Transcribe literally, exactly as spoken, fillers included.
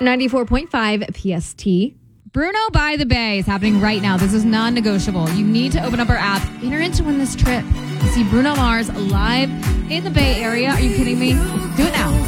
ninety-four point five P S T. Bruno by the Bay is happening right now. This is non-negotiable. You need to open up our app, enter into win this trip. See Bruno Mars live in the Bay Area. Are you kidding me? Do it now.